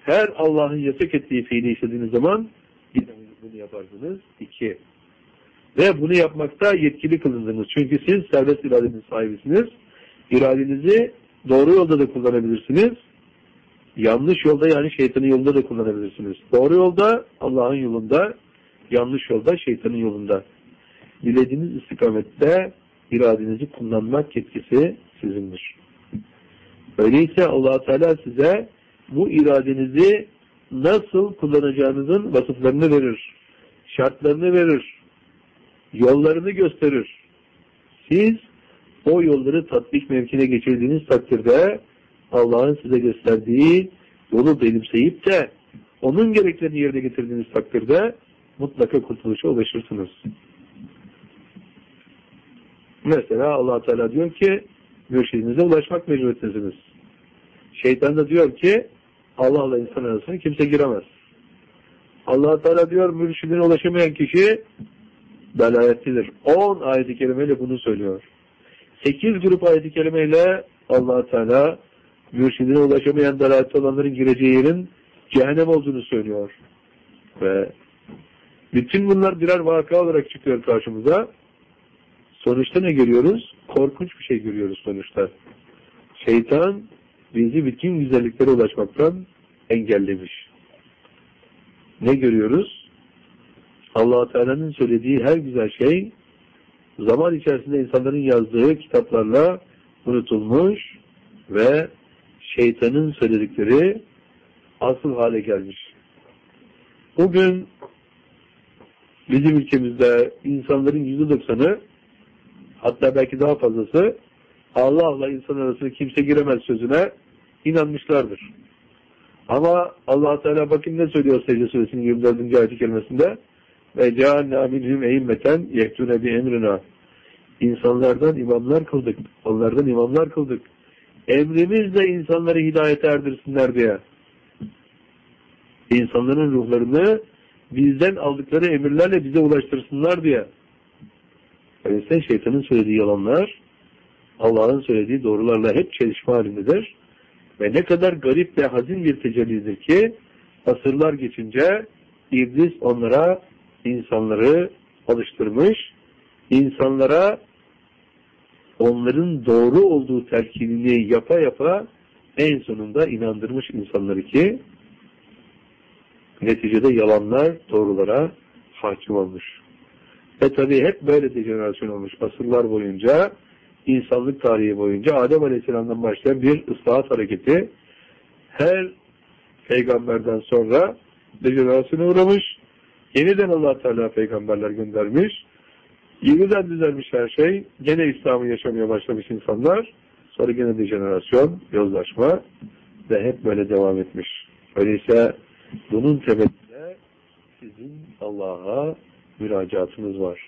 Her Allah'ın yasak ettiği fiili işlediğiniz zaman yine bunu yaparsınız. 2. Ve bunu yapmakta yetkili kılındınız. Çünkü siz serbest iradenin sahibisiniz. İradenizi doğru yolda da kullanabilirsiniz. Yanlış yolda, yani şeytanın yolunda da kullanabilirsiniz. Doğru yolda Allah'ın yolunda, yanlış yolda şeytanın yolunda. Dilediğiniz istikamette iradenizi kullanmak yetkisi sizindir. Öyleyse Allah Teala size bu iradenizi nasıl kullanacağınızın vasıflarını verir, şartlarını verir, yollarını gösterir. Siz o yolları tatbik mevkine geçirdiğiniz takdirde Allah'ın size gösterdiği yolu benimseyip de onun gereklerini yerine getirdiğiniz takdirde mutlaka kurtuluşa ulaşırsınız. Mesela Allah Teala diyor ki mürşidinize ulaşmak mecburiyetindesiniz. Şeytan da diyor ki Allah'la insan arasına kimse giremez. Allah Teala diyor mürşidine ulaşamayan kişi dalayetlidir. 10 ayet-i kerimeyle bunu söylüyor. 8 grup ayet-i kerimeyle Allah Teala mürşidine ulaşamayan dalayetli olanların gireceği yerin cehennem olduğunu söylüyor. Ve bütün bunlar birer vaka olarak çıkıyor karşımıza. Sonuçta ne görüyoruz? Korkunç bir şey görüyoruz sonuçta. Şeytan bizi bütün güzelliklere ulaşmaktan engellemiş. Ne görüyoruz? Allah Teala'nın söylediği her güzel şey zaman içerisinde insanların yazdığı kitaplarla unutulmuş ve şeytanın söyledikleri asıl hale gelmiş. Bugün bizim ülkemizde insanların %90'ı, hatta belki daha fazlası, Allah'la insan arasında kimse giremez sözüne inanmışlardır. Ama Allah Teala bakın ne söylüyor Secde Suresinin 24. ayet-i kerimesinde: ve cealna minhum e'immeten yektune bi emrina. İnsanlardan imamlar kıldık. Onlardan imamlar kıldık. Emrimizle insanları hidayete erdirsinler diye. İnsanların ruhlarını bizden aldıkları emirlerle bize ulaştırsınlar diye. Öyleyse şeytanın söylediği yalanlar Allah'ın söylediği doğrularla hep çelişme halindedir. Ve ne kadar garip ve hazin bir tecellidir ki asırlar geçince İblis onlara insanları alıştırmış, insanlara onların doğru olduğu telkinini yapa yapa en sonunda inandırmış insanları ki neticede yalanlar doğrulara hakim olmuş. Ve tabii hep böyle dejenerasyon olmuş. Asırlar boyunca, insanlık tarihi boyunca Adem Aleyhisselam'dan başlayan bir ıslahat hareketi her peygamberden sonra dejenerasyona uğramış. Yeniden Allah Teala peygamberler göndermiş. Yeniden düzelmiş her şey. Gene İslam'ı yaşamaya başlamış insanlar. Sonra gene dejenerasyon, yozlaşma ve hep böyle devam etmiş. Öyleyse bunun temelinde sizin Allah'a müracaatınız var.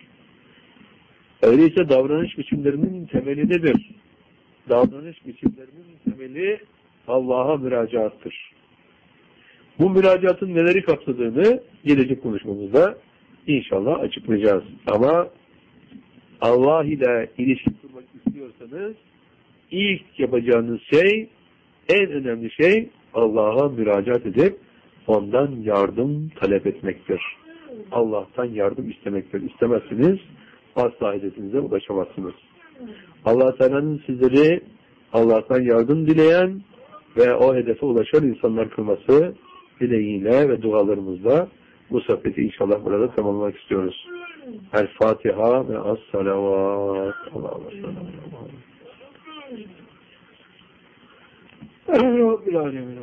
Öyleyse davranış biçimlerinin temeli nedir? Davranış biçimlerinin temeli Allah'a müracaattır. Bu müracaatın neleri kapsadığını gelecek konuşmamızda inşallah açıklayacağız. Ama Allah ile ilişki kurmak istiyorsanız ilk yapacağınız şey, en önemli şey Allah'a müracaat edip ondan yardım talep etmektir. Allah'tan yardım istemektir. İstemezsiniz asla hedefinize ulaşamazsınız. Allah Teala'nın sizleri Allah'tan yardım dileyen ve o hedefe ulaşan insanlar kılması dileğiyle ve dualarımızla bu sohbeti inşallah burada tamamlamak istiyoruz. El Fatiha ve Es-Salavat. Allah'a emanet. Rabbil alemin.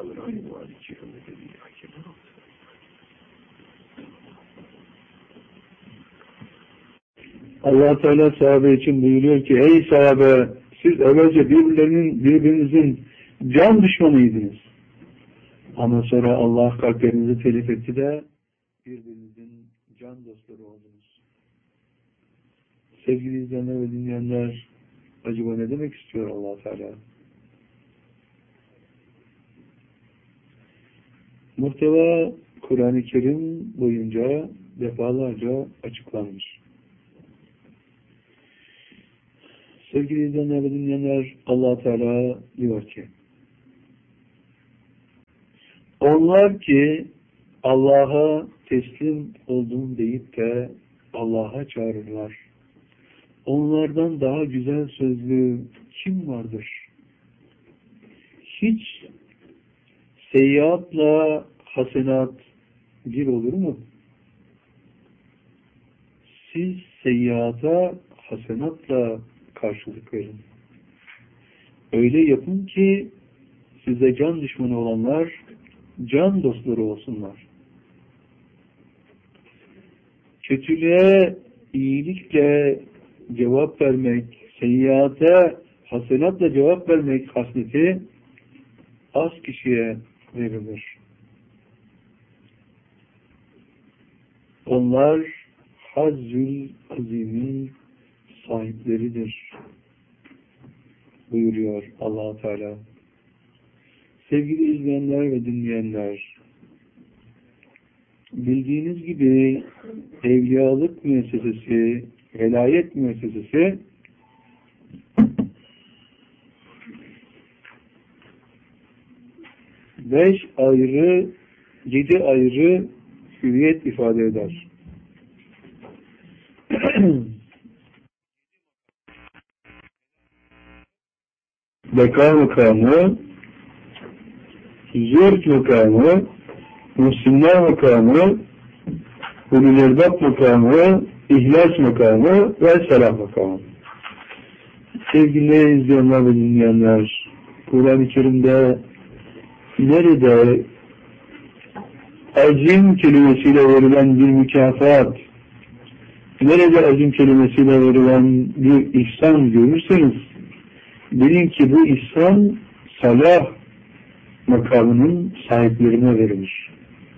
Allah Teala sahabe için buyuruyor ki: ey sahabe, siz evvelce birbirinizin can düşmanıydınız. Ama sonra Allah kalplerinizi telif etti de birbirinizin can dostları oldunuz. Sevgili izleyenler ve dinleyenler, acaba ne demek istiyor Allah Teala? Muhteva Kur'an-ı Kerim boyunca defalarca açıklanmış. Sevgili izleyenler ve dinleyenler, Allah Teala diyor ki: Onlar ki Allah'a teslim oldum deyip de Allah'a çağırırlar. Onlardan daha güzel sözlü kim vardır? Hiç seyyiatla hasenat bir olur mu? Siz seyyiata hasenatla karşılık verin. Öyle yapın ki size can düşmanı olanlar can dostları olsunlar. Kötülüğe iyilikle cevap vermek, seyyiate hasenatla cevap vermek hasleti az kişiye verilir. Onlar Hazzül Azim'in sahipleridir buyuruyor Allah Teala. Sevgili izleyenler ve dinleyenler, bildiğiniz gibi evliyalık müessesesi, velayet müessesesi 5 ayrı, 7 ayrı hüviyet ifade eder. Beka makamı, zürk makamı, Müslüman makamı, Hulul-Erbab makamı, İhlas makamı ve Selam makamı. Sevgili izleyenler ve dinleyenler, Kur'an-ı Kerim'de nerede azim kelimesiyle verilen bir mükafat, nerede azim kelimesiyle verilen bir ihsan görürseniz, bilin ki bu ihsan salah makamının sahiplerine verilir.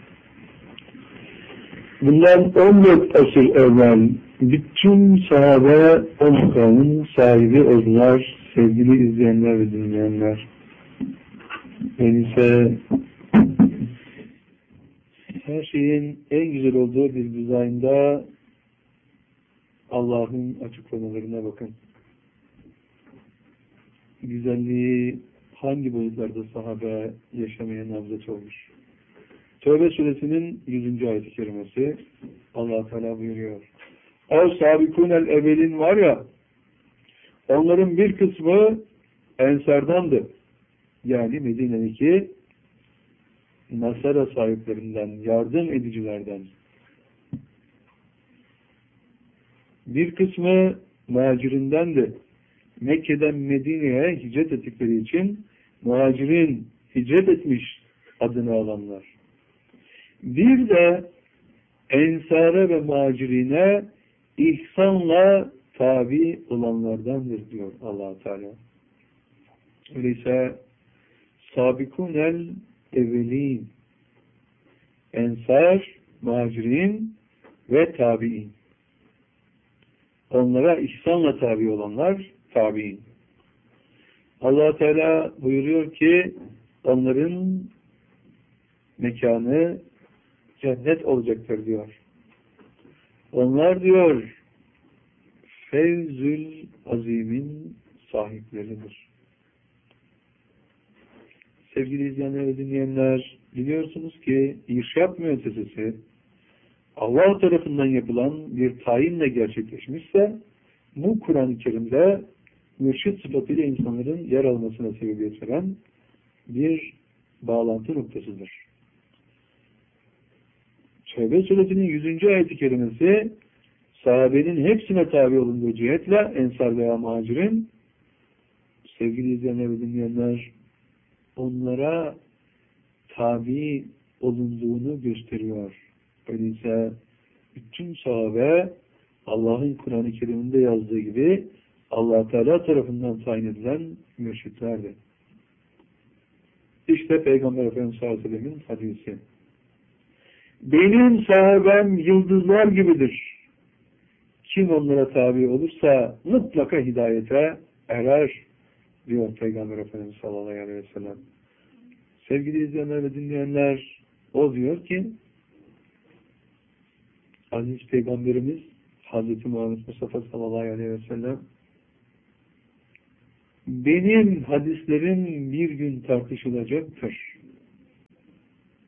Bundan 14 asır evvel bütün sahabe o makamın sahibi oldular sevgili izleyenler ve dinleyenler. Ben ise her şeyin en güzel olduğu bir dizaynda Allah'ın açıklamalarına bakın. Güzelliği hangi boyutlarda sahabe yaşamaya nabzet olmuş. Tövbe suresinin 100. ayet-i kerimesi Allah Teala buyuruyor. O sabikûnel evvelin var ya, onların bir kısmı ensardandı. Yani Medine'deki Nasara sahiplerinden, yardım edicilerden. Bir kısmı muhacirindendi. Mekke'den Medine'ye hicret ettikleri için muhacirin hicret etmiş adını alanlar. Bir de ensara ve muhacirine ihsanla tabi olanlardandır diyor Allah Teala. Öyleyse sabikunel evvelin, ensar, muhacirin ve tabi'in. Onlara ihsanla tabi olanlar tabi'in. Allah Teala buyuruyor ki onların mekanı cennet olacaktır diyor. Onlar diyor Fevzül Azim'in sahipleridir. Sevgili izleyenler ve dinleyenler, biliyorsunuz ki irşad müessesesi Allah tarafından yapılan bir tayinle gerçekleşmişse bu Kur'an-ı Kerim'de mürşid sıfatıyla insanların yer almasına sebebiyet veren bir bağlantı noktasıdır. Tevbe suresinin 100. ayet-i kerimesi sahabenin hepsine tabi olunduğu cihetle ensar veya muhacirin, sevgili izleyenler ve dinleyenler, onlara tabi olunduğunu gösteriyor. Öyleyse bütün sahabe Allah'ın Kur'an-ı Kerim'inde yazdığı gibi Allah Teala tarafından tayin edilen mürşitlerdi. İşte Peygamber Efendimiz sallallahu aleyhi ve sellem'in hadisi. Benim sahabem yıldızlar gibidir. Kim onlara tabi olursa mutlaka hidayete erer diyor Peygamber Efendimiz sallallahu aleyhi ve sellem. Sevgili izleyenler ve dinleyenler, o diyor ki aziz Peygamberimiz Hazreti Muhammed Mustafa sallallahu aleyhi ve sellem, benim hadislerim bir gün tartışılacaktır.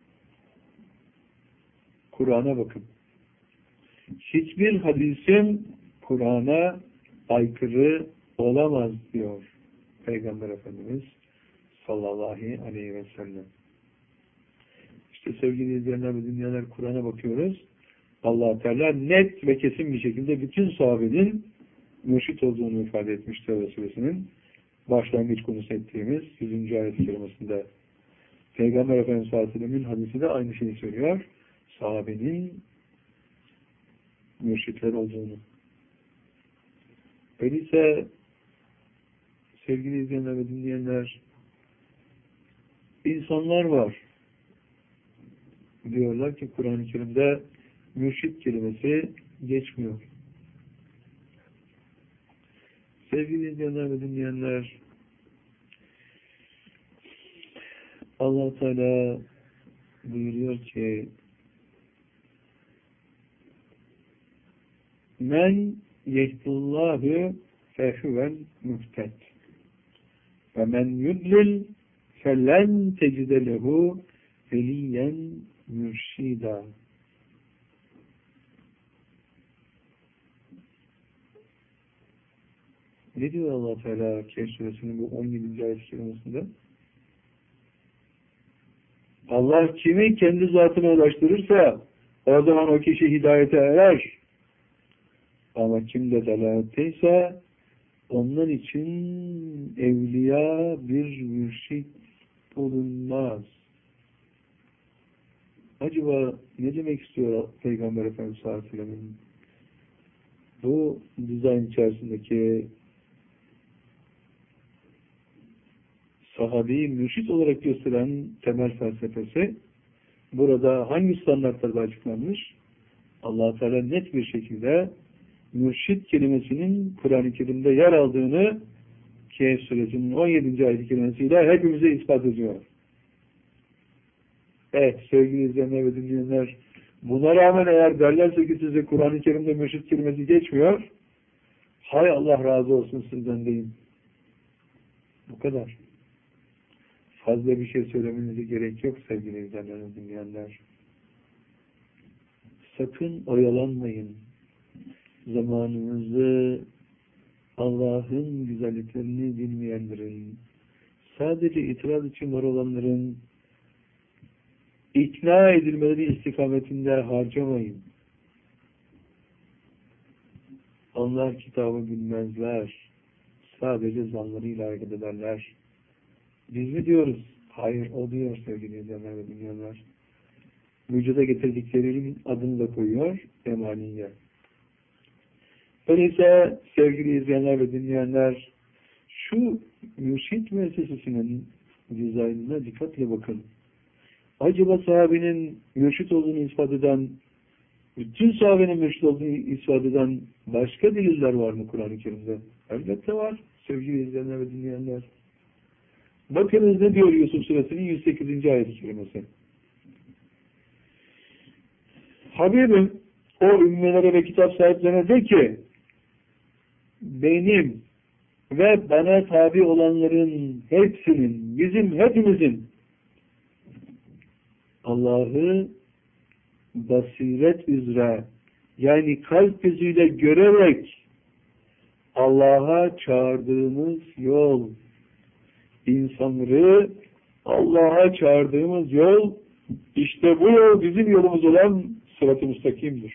Kur'an'a bakın. Hiçbir hadisim Kur'an'a aykırı olamaz diyor Peygamber Efendimiz sallallahu aleyhi ve sellem. İşte sevgili izleyenler ve dinleyenler, Kur'an'a bakıyoruz. Allah Teala net ve kesin bir şekilde bütün sahabenin mürşit olduğunu ifade etmiş Tevbe suresinin başlangıç konusu ettiğimiz 100. ayet-i kerimesinde. Peygamber Efendimiz sallallahu aleyhi ve sellem'in hadisi de aynı şeyi söylüyor. Sahabenin mürşitler olduğunu. Öyleyse sevgili izleyenler ve dinleyenler, insanlar var. Diyorlar ki Kur'an-ı Kerim'de mürşit kelimesi geçmiyor. Sevgili izleyenler ve dinleyenler, Allah Teala buyuruyor ki men yehdullahu fehuvel muhted ve men yudlil felen tecide lehu veliyen mürşida. Ne diyor Allah Teala Kehf suresinin bu 17. ayet-i kerimesinde? Allah kimi kendi zatına ulaştırırsa o zaman o kişi hidayete erer. Ama kim de delaletteyse onun için evliya bir mürşit bulunmaz. Acaba ne demek istiyor Peygamber Efendimiz sallallahu aleyhi ve sellem'in bu dizayn içerisindeki sahabeyi mürşit olarak gösteren temel felsefesi? Burada hangi standartlarda açıklanmış? Allah Teala net bir şekilde mürşit kelimesinin Kur'an-ı Kerim'de yer aldığını Kehf suresinin 17. ayet-i kerimesiyle hepimize ispat ediyor. Evet sevgili izleyenler ve dinleyenler, buna rağmen eğer derlerse ki size Kur'an-ı Kerim'de mürşit kelimesi geçmiyor, hay Allah razı olsun sizden deyin. Bu kadar. Fazla bir şey söylemenize gerek yok sevgili izleyenler ve dinleyenler. Sakın oyalanmayın. Zamanınızı Allah'ın güzelliklerini dinleyenlerin, sadece itiraz için var olanların ikna edilmeleri istikametinde harcamayın. Onlar kitabı bilmezler. Sadece zanlarıyla hareket ederler. Biz mi diyoruz? Hayır, o diyor sevgili izleyenler ve dinleyenler. Vücuda getirdiklerinin adını da koyuyor, emaniye. Öyleyse sevgili izleyenler ve dinleyenler, şu mürşit müessesesinin dizaynına dikkatle bakın. Acaba sahabenin mürşit olduğunu ispat eden, bütün sahabenin mürşit olduğunu ispat eden başka deliller var mı Kur'an-ı Kerim'de? Elbette var sevgili izleyenler ve dinleyenler. Bakınız ne diyor Yusuf suresinin 108. ayet-i kerimesi. Habibim, o ümmelere ve kitap sahiplerine de ki benim ve bana tabi olanların hepsinin, bizim hepimizin Allah'ı basiret üzere, yani kalp gözüyle görerek Allah'a çağırdığımız yol, insanları Allah'a çağırdığımız yol, işte bu yol bizim yolumuz olan sırat-ı müstakimdir.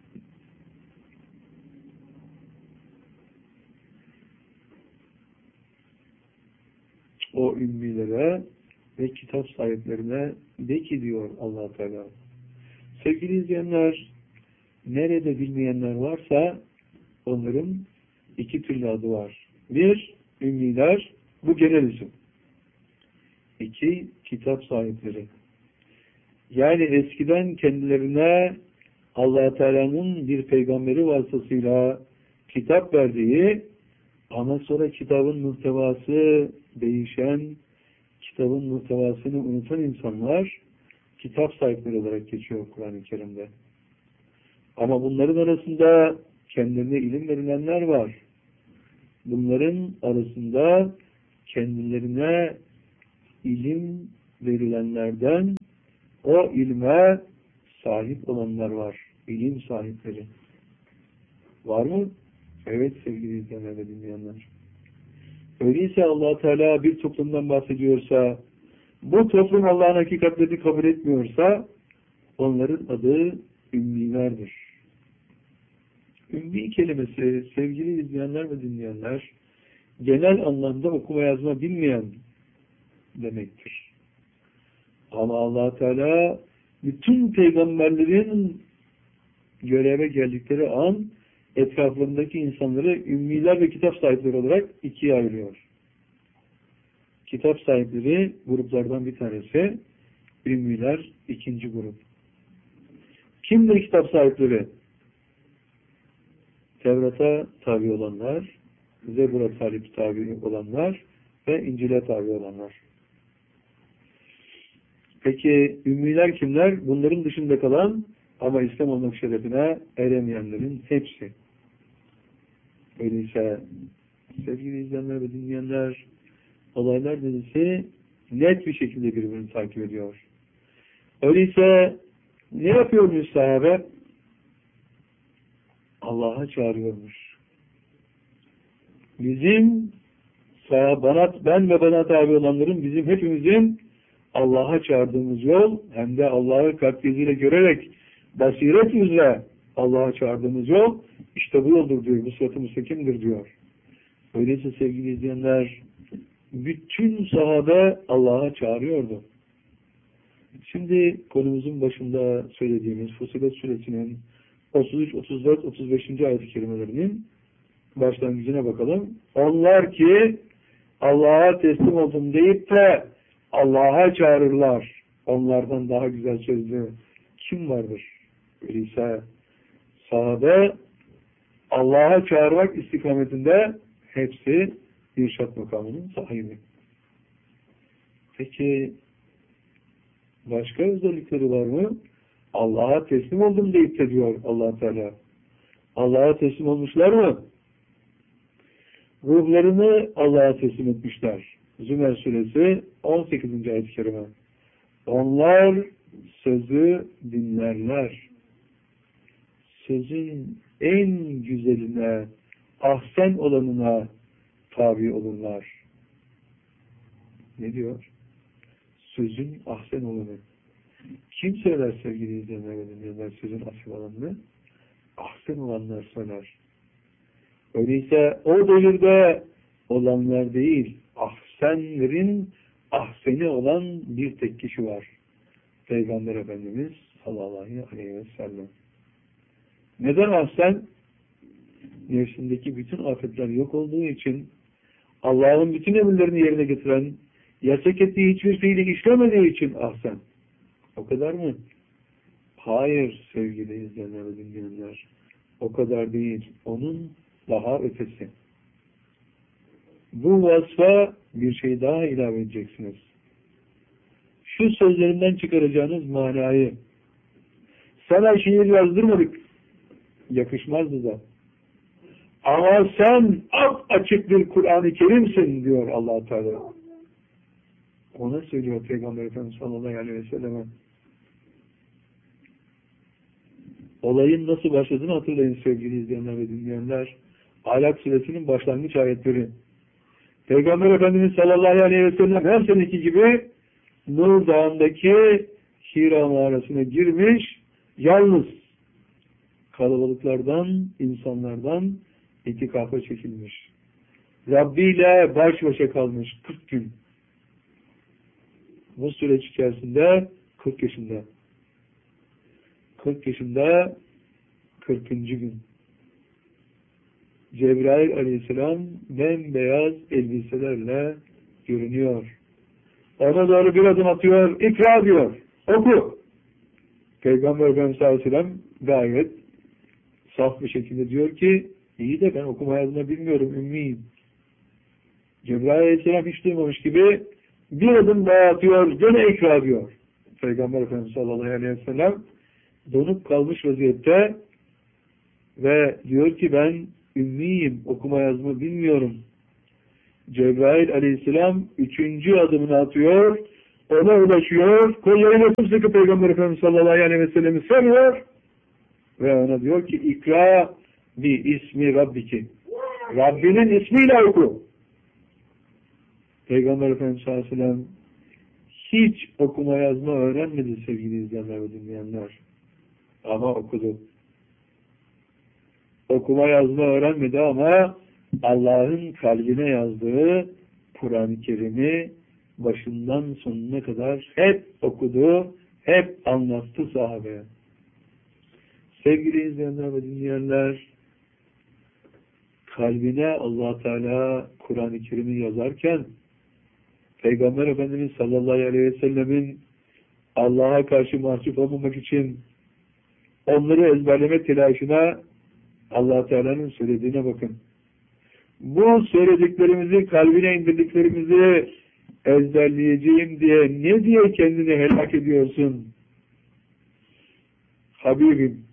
O ümmilere ve kitap sahiplerine de ki diyor Allah Teala. Sevgili izleyenler, nerede bilmeyenler varsa onların iki türlü adı var. Bir, ümmiler, bu genel isim. İki, kitap sahipleri. Yani eskiden kendilerine Allah Teala'nın bir peygamberi vasıtasıyla kitap verdiği ama sonra kitabın muhtevası değişen, kitabın muhtevasını unutan insanlar kitap sahipleri olarak geçiyor Kur'an-ı Kerim'de. Ama bunların arasında kendilerine ilim verilenler var. Bunların arasında kendilerine ilim verilenlerden o ilme sahip olanlar var. İlim sahipleri. Var mı? Evet sevgili izleyenler ve dinleyenler. Öyleyse Allah Teala bir toplumdan bahsediyorsa, bu toplum Allah'ın hakikatlerini kabul etmiyorsa, onların adı ümmilerdir. Ümmi kelimesi sevgili izleyenler ve dinleyenler, genel anlamda okuma yazma bilmeyen demektir. Ama Allah Teala bütün peygamberlerin göreve geldikleri an etraflarındaki insanları ümmiler ve kitap sahipleri olarak ikiye ayırıyor. Kitap sahipleri gruplardan bir tanesi, ümmiler ikinci grup. Kimdir kitap sahipleri? Tevrat'a tabi olanlar, Zebur'a tabi olanlar ve İncil'e tabi olanlar. Peki ümmiler kimler? Bunların dışında kalan ama İslam olmak şerefine eremeyenlerin hepsi. Öyleyse sevgili izleyenler ve dinleyenler, olaylar dizisi net bir şekilde birbirini takip ediyor. Öyleyse ne yapıyormuş sahabe? Allah'a çağırıyormuş. Bizim ben ve bana tabi olanların, bizim hepimizin Allah'a çağırdığımız yol, hem de Allah'ı kalp gözüyle görerek basiret yüzle Allah'a çağırdığımız yol işte bu yoldur diyor. Bu sırat-ı müstakimdir diyor. Öyleyse sevgili izleyenler, bütün sahabe Allah'a çağırıyordu. Şimdi konumuzun başında söylediğimiz Fussilet Suresinin 33, 34, 35. ayet-i kerimelerinin başlangıcına bakalım. Onlar ki Allah'a teslim oldum deyip de Allah'a çağırırlar. Onlardan daha güzel sözlü kim vardır? Öyleyse sahabe Allah'a çağırmak istikametinde hepsi irşad makamının sahibi. Peki başka özellikleri var mı? Allah'a teslim oldum deyip de diyor Allah Teala. Allah'a teslim olmuşlar mı? Ruhlarını Allah'a teslim etmişler. Zümer suresi 18. ayet-i kerime. Onlar sözü dinlerler. Sözün en güzeline, ahsen olanına tabi olurlar. Ne diyor? Sözün ahsen olanı. Kim söyler sevgili izleyenler ve dinleyenler sözün ahsen olanını? Ahsen olanlar söyler. Öyleyse o devirde olanlar değil, ahsenlerin ahseni olan bir tek kişi var. Peygamber Efendimiz sallallahu aleyhi ve sellem. Neden ahsen? Nefsindeki bütün afetler yok olduğu için, Allah'ın bütün emirlerini yerine getiren, yasak ettiği hiçbir fiili işlemediği için ahsen. O kadar mı? Hayır sevgili izleyenler ve dinleyenler. O kadar değil. Onun daha ötesi. Bu vasfa bir şey daha ilave edeceksiniz. Şu sözlerinden çıkaracağınız manayı. Sana şiir yazdırmadık. Yakışmazdı da. Ama sen açık bir Kur'an-ı Kerim'sin diyor Allah Teala. Ona söylüyor Peygamber Efendimiz sallallahu aleyhi ve selleme. Olayın nasıl başladığını hatırlayın sevgili izleyenler ve dinleyenler. Alak suresinin başlangıç ayetleri. Peygamber Efendimiz sallallahu aleyhi ve sellem her seneki gibi Nur Dağı'ndaki Hira mağarasına girmiş, yalnız kalabalıklardan, insanlardan itikafa çekilmiş. Rabbi ile baş başa kalmış 40 gün. Bu süreç içerisinde 40 yaşında. 40 yaşında 40. gün. Cebrail aleyhisselam bembeyaz elbiselerle görünüyor. Ona doğru bir adım atıyor, ikra diyor. Oku. Peygamber Efendimiz aleyhisselam gayet saf bir şekilde diyor ki, iyi de ben okuma yazma bilmiyorum, ümmiyim. Cebrail aleyhisselam hiç duymamış gibi bir adım daha atıyor, gene ikra diyor. Peygamber Efendimiz sallallahu aleyhi ve sellem donup kalmış vaziyette ve diyor ki ben ümmiyim, okuma yazma bilmiyorum. Cebrail aleyhisselam 3. adımını atıyor. ona ulaşıyor, kollarıyla sımsıkı Peygamber Efendimiz sallallahu aleyhi ve sellem'i sarıyor ve ona diyor ki ikra bi ismi Rabbiki. Rabbinin ismiyle oku. Peygamber Efendimiz sallallahu aleyhi ve sellem hiç okuma yazma öğrenmedi sevgili izleyenler ve dinleyenler. Ama okudu. Okuma yazma öğrenmedi ama Allah'ın kalbine yazdığı Kur'an-ı Kerim'i başından sonuna kadar hep okudu, hep anlattı sahabeye. Sevgili izleyenler ve dinleyenler, kalbine Allah Teala Kur'an-ı Kerim'i yazarken Peygamber Efendimiz sallallahu aleyhi ve sellemin Allah'a karşı mahcup olmamak için onları ezberleme telaşına Allah Teala'nın söylediğine bakın. Bu söylediklerimizi, kalbine indirdiklerimizi ezberleyeceğim diye ne diye kendini helak ediyorsun? Habibim,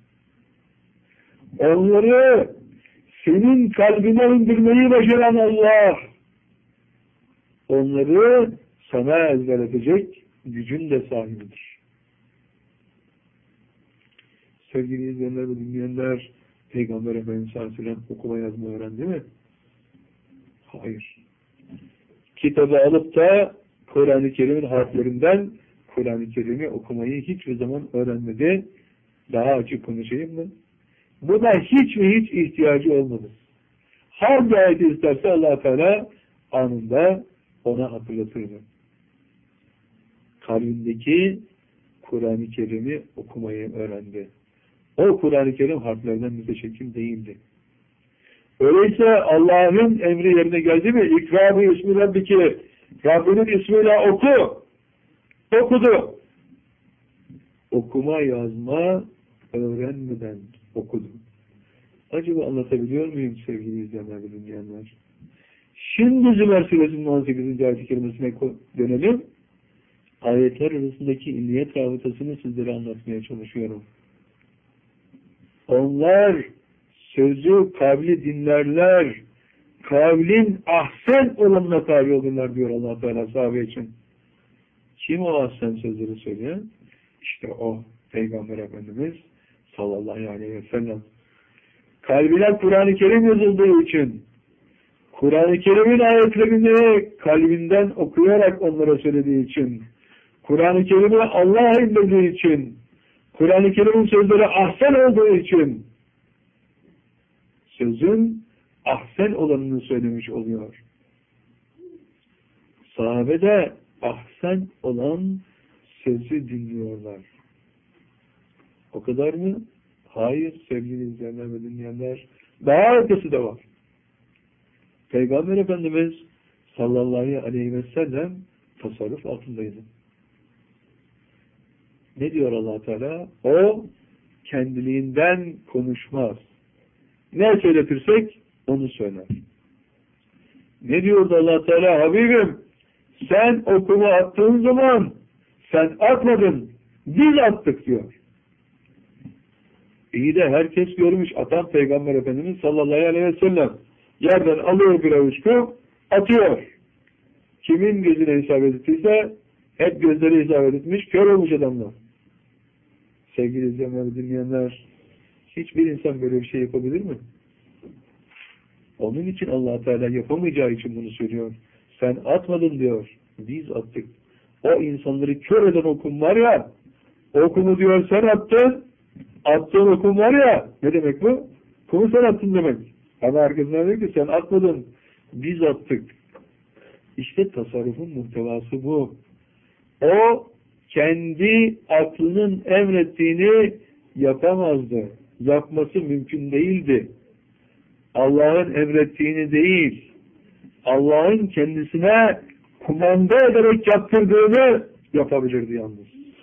onları senin kalbine indirmeyi başaran Allah, onları sana ezberletecek gücün de sahibidir. Sevgili izleyenler ve dinleyenler, Peygamber Efendimiz sallallahu aleyhi ve sellem okuma yazma öğrendi mi? Hayır. Kitabı alıp da Kur'an-ı Kerim'in harflerinden Kur'an-ı Kerim'i okumayı hiçbir zaman öğrenmedi. Daha açık konuşayım mı? Buna hiç ve hiç ihtiyacı olmadı. Hangi ayeti isterse Allah Teala anında ona hatırlatırdı. Kalbindeki Kur'an-ı Kerim'i okumayı öğrendi. O Kur'an-ı Kerim harflerden müteşekkil değildi. Öyleyse Allah'ın emri yerine geldi mi? İkra-ı ismi Rabbiki. Rabbinin ismiyle oku. Okudu. Okuma yazma öğrenmeden okudu. Acaba anlatabiliyor muyum sevgili izleyenler ve dinleyenler? Şimdi Zümer Suresinin 18. ayet-i kerimesine dönelim. Ayetler arasındaki illiyet rabıtasını sizlere anlatmaya çalışıyorum. Onlar sözü kavli dinlerler, kavlin ahsen olanına tabi olurlar diyor Allah Teala sahabe için. Kim o ahsen sözleri söylüyor? İşte o Peygamber Efendimiz sallallahu aleyhi ve sellem. Kalbine Kur'an-ı Kerim yazıldığı için, Kur'an-ı Kerim'in ayetlerini kalbinden okuyarak onlara söylediği için, Kur'an-ı Kerim'i Allah'a indirdiği için, Kur'an-ı Kerim'in sözleri ahsen olduğu için, sözün ahsen olanını söylemiş oluyor. Sahabe de ahsen olan sözü dinliyorlar. O kadar mı? Hayır sevgili izleyenler ve dinleyenler. Daha ötesi de var. Peygamber Efendimiz sallallahu aleyhi ve sellem tasarruf altındaydı. Ne diyor Allah Teala? O kendiliğinden konuşmaz. Ne söyletirsek onu söyler. Ne diyordu Allah Teala? Habibim, sen okuma attığın zaman sen atmadın, biz attık diyor. İyi de herkes görmüş atan Peygamber Efendimiz sallallahu aleyhi ve sellem. Yerden alıyor bir avuç kum, atıyor. Kimin gözüne isabet ettiyse hep gözleri isabet etmiş, kör olmuş adamlar. Sevgili izleyenler ve dinleyenler, hiçbir insan böyle bir şey yapabilir mi? Onun için Allah Teala yapamayacağı için bunu söylüyor. Sen atmadın diyor. Biz attık. O insanları kör eden okum var ya, okumu diyor sen attın, attığın okum var ya, ne demek bu? Kumu sen attın demek. Ama arkasından diyor ki sen atmadın, biz attık. İşte tasarrufun muhtevası bu. O kendi aklının emrettiğini yapamazdı. Yapması mümkün değildi. Allah'ın emrettiğini değil, Allah'ın kendisine kumanda ederek yaptırdığını yapabilirdi yalnız.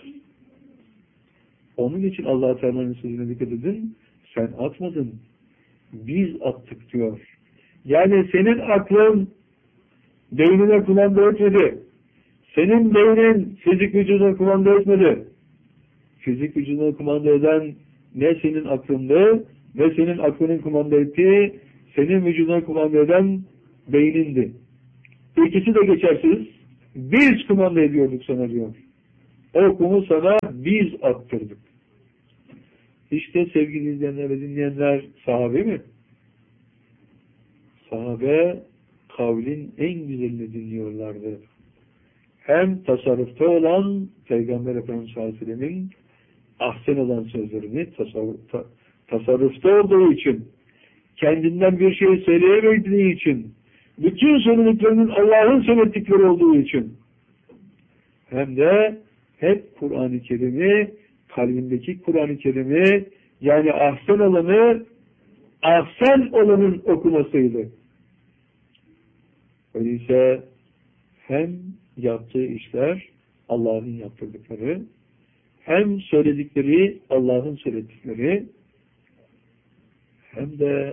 Onun için Allah Teala'nın sözüne dikkat edin. Sen atmadın, biz attık diyor. Yani senin aklın beynine kumanda etmedi. Senin beynin fizik vücuduna kumanda etmedi. Fizik vücuduna kumanda eden ne senin aklındı, ne senin aklının kumanda ettiği, senin vücuduna kumanda eden beynindi. İkisi de geçersiz. Biz kumanda ediyorduk sana diyor. O kumu sana biz attırdık. İşte sevgili izleyenler ve dinleyenler, sahabe mi? Sahabe kavlin en güzelini dinliyorlardı. Hem tasarrufta olan Peygamber Efendimiz sallallahu aleyhi ve sellem'in ahsen olan sözlerini tasarrufta olduğu için, kendinden bir şey söyleyemediği için, bütün sorumluluklarının Allah'ın söyledikleri olduğu için, hem de hep Kur'an-ı Kerim'i, kalbindeki Kur'an-ı Kerim'i, yani ahsen olanın okumasıydı. Öyleyse hem yaptığı işler Allah'ın yaptırdıkları, hem söyledikleri Allah'ın söyledikleri, hem de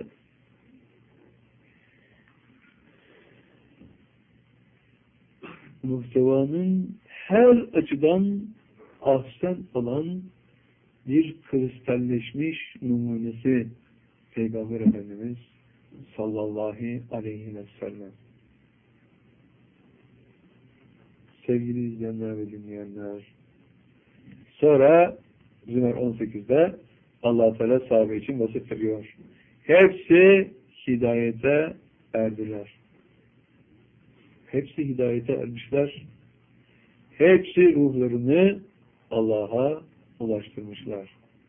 muhtevanın her açıdan ahsen olan bir kristalleşmiş numunesi Peygamber Efendimiz sallallahu aleyhi ve sellem. Sevgili izleyenler ve dinleyenler, sonra Zümer 18'de Allah-u Teala sahabe için vasıf veriyor. Hepsi hidayete erdiler. Hepsi hidayete ermişler. Hepsi ruhlarını Allah'a ulaştırmışlar.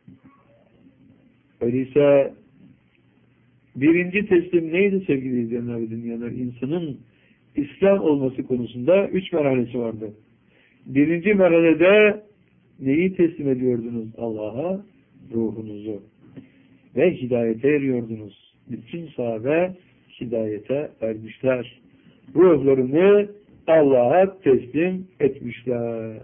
Öyleyse birinci teslim neydi sevgili izleyenler ve dinleyenler? İnsanın İslam olması konusunda 3 merhalesi vardı. Birinci merhalede neyi teslim ediyordunuz Allah'a? Ruhunuzu. Ve hidayete eriyordunuz. Bütün sahabe hidayete ermişler. Ruhlarını Allah'a teslim etmişler.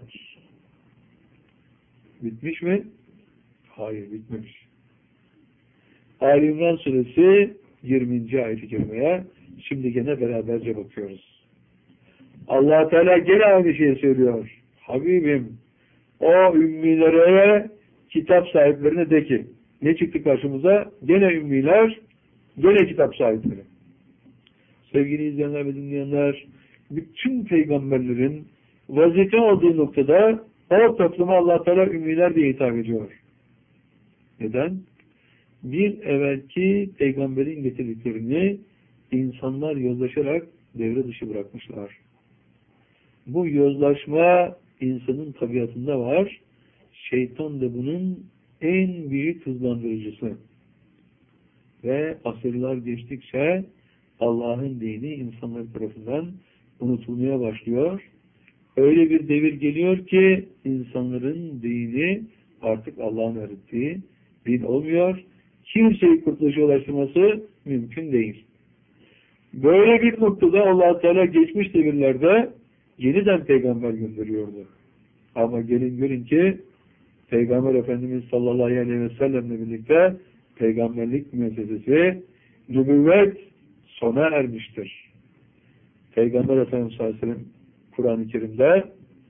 Bitmiş mi? Hayır, bitmemiş. Ali İmran suresi 20. ayet-i kerimeye şimdi gene beraberce bakıyoruz. Allah Teala gene aynı şeyi söylüyor. Habibim, o ümmilere, kitap sahiplerine de ki, ne çıktı karşımıza? Gene ümmiler, gene kitap sahipleri. Sevgili izleyenler ve dinleyenler, bütün peygamberlerin vazife olduğu noktada o topluma Allah Teala ümmiler diye hitap ediyor. Neden? Bir evvelki peygamberin getirdiklerini insanlar yozlaşarak devre dışı bırakmışlar. Bu yozlaşma insanın tabiatında var. Şeytan da bunun en büyük hızlandırıcısı. Ve asırlar geçtikçe Allah'ın dini insanlar tarafından unutulmaya başlıyor. Öyle bir devir geliyor ki insanların dini artık Allah'ın öğrettiği din olmuyor. Kimseyi kurtuluşa ulaştırması mümkün değil. Böyle bir noktada Allah Teala geçmiş devirlerde yeniden peygamber gönderiyordu. Ama gelin görün ki Peygamber Efendimiz sallallahu aleyhi ve sellemle birlikte peygamberlik müessesesi, nübüvvet sona ermiştir. Peygamber Efendimiz sallallahu aleyhi ve sellem Kur'an-ı Kerim'de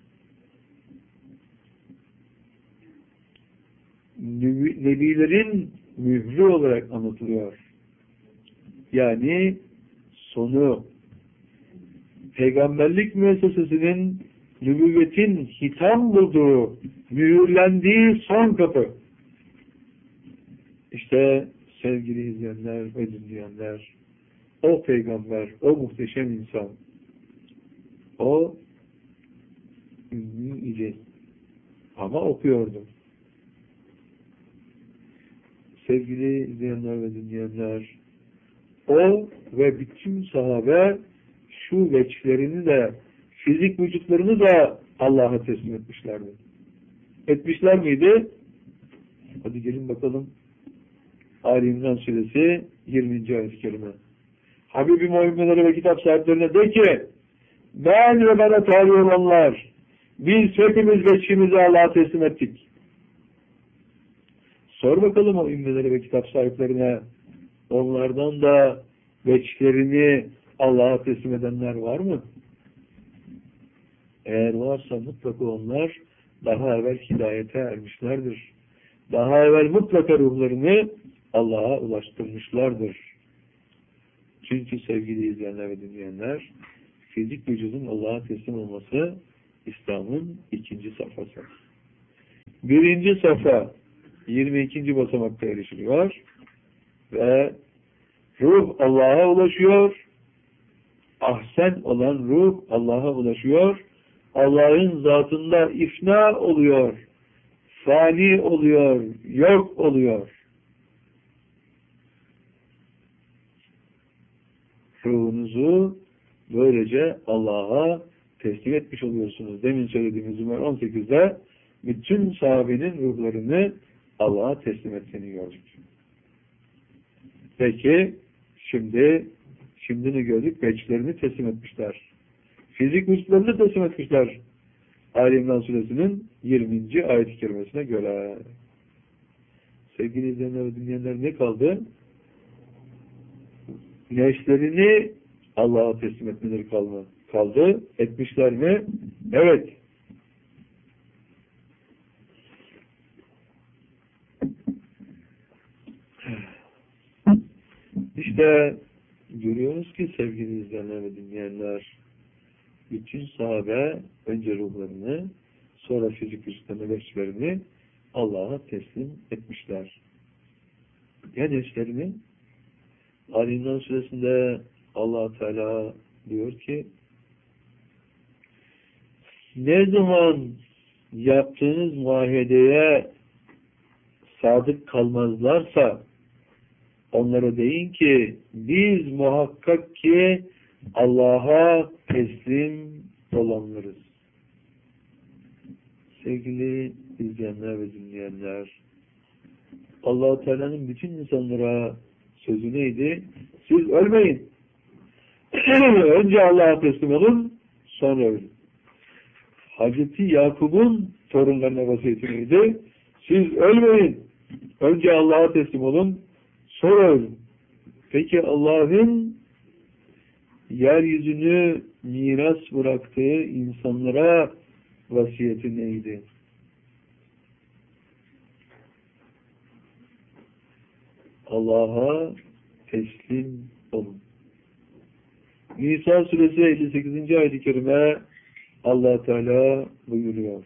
nebilerin mührü olarak anlatılıyor. Yani sonu, peygamberlik müessesesinin nübüvvetin hitam bulduğu, mühürlendiği son kapı. İşte sevgili izleyenler ve dinleyenler, o peygamber, o muhteşem insan, o ümmi idi. Ama okuyordu. Sevgili izleyenler ve dinleyenler, o ve bütün sahabe şu veçlerini de, fizik vücutlarını da Allah'a teslim etmişlerdi. Etmişler miydi? Hadi gelin bakalım. Ali İmran suresi 20. ayet-i kerime. Habibim müminlere ve kitap sahiplerine de ki, ben ve bana tabi olanlar, biz hepimiz veçimizi Allah'a teslim ettik. Sor bakalım o ümmelere ve kitap sahiplerine, onlardan da veçlerini Allah'a teslim edenler var mı? Eğer varsa mutlaka onlar daha evvel hidayete ermişlerdir. Daha evvel mutlaka ruhlarını Allah'a ulaştırmışlardır. Çünkü sevgili izleyenler ve dinleyenler, fizik vücudun Allah'a teslim olması İslam'ın ikinci safhası. Birinci safha 22. basamakta erişiliyor ve ruh Allah'a ulaşıyor. Ahsen olan ruh Allah'a ulaşıyor. Allah'ın zatında ifna oluyor. Fani oluyor. Yok oluyor. Ruhunuzu böylece Allah'a teslim etmiş oluyorsunuz. Demin söylediğimiz Zümer 18'de bütün sahabenin ruhlarını Allah'a teslim ettiğini gördük. Peki şimdi ne gördük? Beçlerini teslim etmişler. Fizik vücutlarını teslim etmişler. Ali İmran Suresinin 20. ayet-i kerimesine göre. Sevgili izleyenler ve dinleyenler, ne kaldı? Nefslerini Allah'a teslim etmeleri kaldı. Etmişler mi? Evet. İşte görüyoruz ki sevgili izleyenler ve dinleyenler, bütün sahabe önce ruhlarını, sonra fizik vücutlarını, nefslerini Allah'a teslim etmişler. Ya nefslerini? Ali İmran Suresinde Allah Teala diyor ki, ne zaman yaptığınız muahedeye sadık kalmazlarsa onlara deyin ki biz muhakkak ki Allah'a teslim olanlarız. Sevgili izleyenler ve dinleyenler, Allah-u Teala'nın bütün insanlara sözü neydi? Siz ölmeyin. Önce Allah'a teslim olun, sonra ölün. Hazreti Yakub'un torunlarına vasiyeti neydi? Siz ölmeyin. Önce Allah'a teslim olun, sonra ölün. Peki Allah'ın yeryüzünü miras bıraktığı insanlara vasiyeti neydi? Allah'a teslim olun. Nisa suresi 58. ayet-i kerime Allah Teala buyuruyor.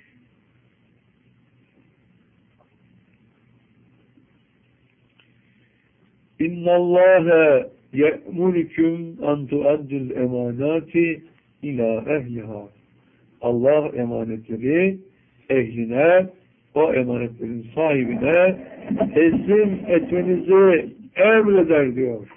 İnnallâhe ye'murüküm an tuaddil emanati ila ehliha. Allah emanetleri ehline, o emanetlerin sahibine teslim etmenizi emreder diyor.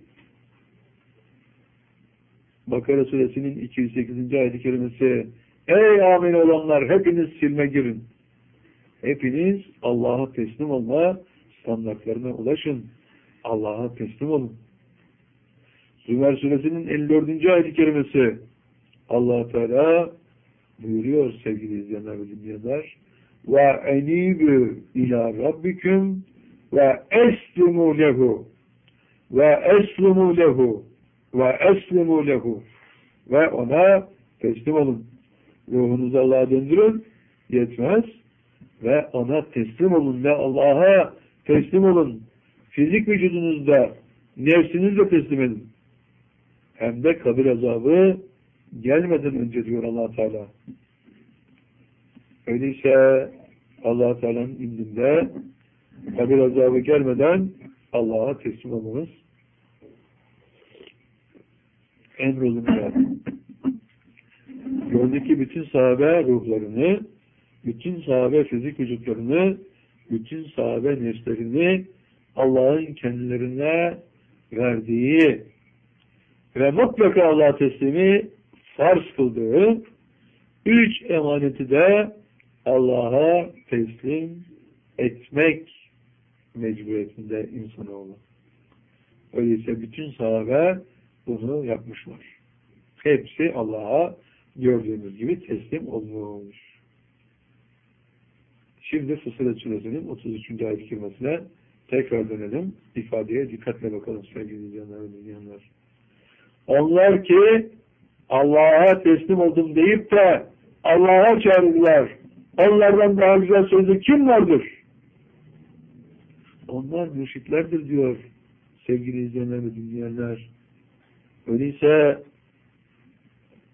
Bakara suresinin 208. ayet-i kerimesi, ey amin olanlar hepiniz silme girin. Hepiniz Allah'a teslim olma standartlarına ulaşın. Allah'a teslim olun. Zümer suresinin 54. ayet-i kerimesi, Allah Teala buyuruyor sevgili izleyenler ve dinleyenler, ve enibü ila rabbiküm ve eslimu lehu ve eslimu lehu ve eslimu lehu ve ona teslim olun. Ruhunuzu Allah'a döndürün, yetmez, ve ona teslim olun ve Allah'a teslim olun. Fizik vücudunuzda nefsinizle teslim edin. Hem de kabir azabı gelmeden önce diyor Allah Teala. Öyleyse Allah Teala'nın indinde kabir azabı gelmeden Allah'a teslim olmamız emrolunmuyor. Gördük ki bütün sahabe ruhlarını, bütün sahabe fizik vücutlarını, bütün sahabe nefslerini Allah'ın kendilerine verdiği ve mutlaka Allah'a teslimi farz kıldığı 3 emaneti de Allah'a teslim etmek mecburiyetinde insanoğlu. Öyleyse bütün sahabe bunu yapmışlar. Hepsi Allah'a gördüğümüz gibi teslim olmuş. Şimdi Fussilet Suresi'nin 33. ayet-i kerimesine tekrar dönelim. İfadeye dikkatle bakalım sevgili izleyenler ve dinleyenler. Onlar ki Allah'a teslim oldum deyip de Allah'a çağırdılar. Onlardan daha güzel sözü kim vardır? Onlar mürşitlerdir diyor sevgili izleyenler ve dinleyenler. Öyleyse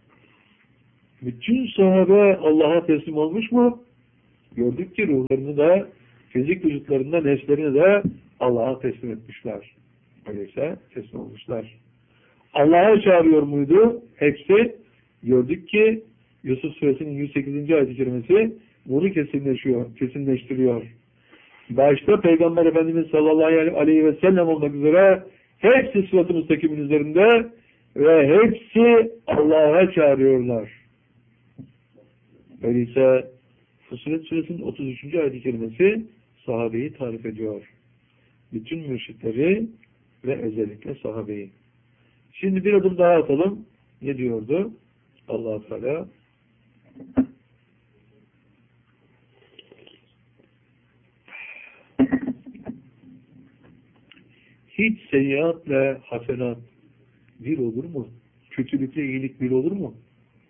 Bütün sahabe Allah'a teslim olmuş mu? Gördük ki ruhlarını da, fizik vücutlarında nefslerini de Allah'a teslim etmişler. Öyleyse teslim olmuşlar. Allah'a çağırıyor muydu? Hepsi. Gördük ki Yusuf Suresinin 108. ayet-i kerimesi bunu kesinleştiriyor. Başta Peygamber Efendimiz sallallahu aleyhi ve sellem olmak üzere hepsi sırat-ı müstakimin üzerinde ve hepsi Allah'a çağırıyorlar. Öyleyse Fussilet Suresinin 33. ayet-i kerimesi sahabeyi tarif ediyor. Bütün mürşitleri ve özellikle sahabeyi. Şimdi bir adım daha atalım. Ne diyordu Allah-u Teala? Hiç seyyiatle hasenat bir olur mu? Kötülükle iyilik bir olur mu?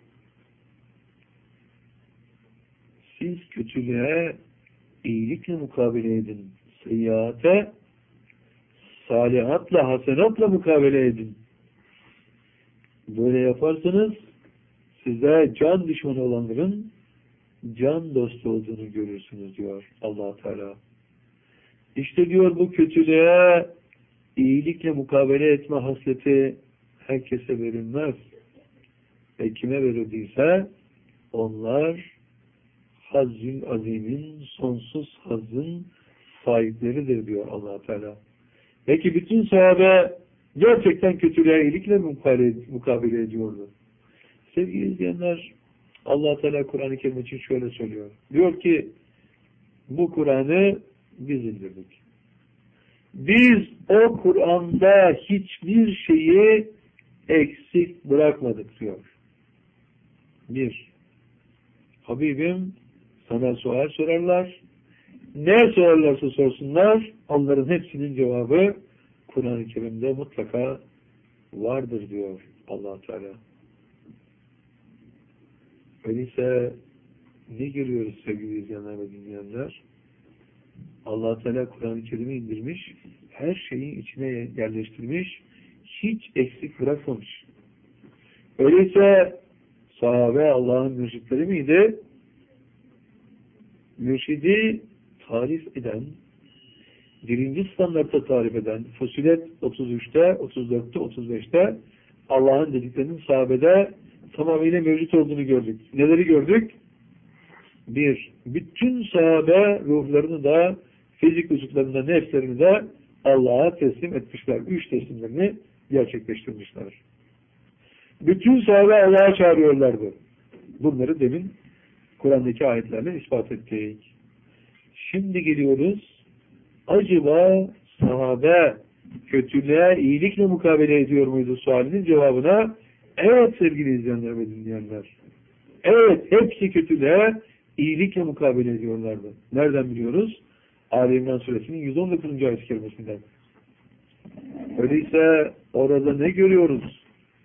Siz kötülüğe iyilikle mukabele edin. Seyyiate salihatla, hasenatla mukabele edin. Böyle yaparsanız size can düşmanı olanların can dostu olduğunu görürsünüz diyor Allah Teala. İşte diyor bu kötülüğe iyilikle mukabele etme hasleti herkese verilmez. Ve kime verildiyse onlar Hazzül Azim'in, sonsuz hazzın sahipleridir diyor Allah Teala. Peki bütün sahabe gerçekten kötülüğe iyilikle mukabele ediyordu. Sevgili izleyenler, Allah Teala Kur'an-ı Kerim için şöyle söylüyor. Diyor ki bu Kur'an'ı biz indirdik. Biz o Kur'an'da hiçbir şeyi eksik bırakmadık diyor. Bir, Habibim sana sual sorarlar. Ne sorarlarsa sorsunlar, onların hepsinin cevabı Kur'an-ı Kerim'de mutlaka vardır diyor Allah Teala. Öyleyse ne görüyoruz sevgili izleyenler ve dinleyenler? Allah Teala Kur'an-ı Kerim'i indirmiş, her şeyi içine yerleştirmiş, hiç eksik bırakmamış. Öyleyse sahabe Allah'ın mürşitleri miydi? Mürşidi tarif eden, birinci standartta tarif eden, Fussilet 33'te, 34'te, 35'te Allah'ın dediklerinin sahabede tamamıyla mevcut olduğunu gördük. Neleri gördük? Bir, bütün sahabe ruhlarını da, fizik vücutlarında nefslerini de Allah'a teslim etmişler. 3 teslimlerini gerçekleştirmişler. Bütün sahabe Allah'a çağırıyorlardı. Bunları demin Kur'an'daki ayetlerle ispat ettik. Şimdi geliyoruz. Acaba sahabe kötülüğe iyilikle mukabele ediyor muydu sualinin cevabına? Evet sevgili izleyenler ve dinleyenler. Evet, hepsi kötülüğe iyilikle mukabele ediyorlardı. Nereden biliyoruz? Ali İmran Suresinin 119. ayet-i kerimesinden. Öyleyse orada ne görüyoruz?